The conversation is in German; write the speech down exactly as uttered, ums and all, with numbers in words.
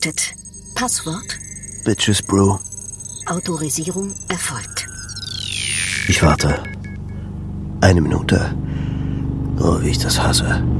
gestartet. Passwort? Bitches Brew. Autorisierung erfolgt. Ich warte. Eine Minute. Oh, wie ich das hasse.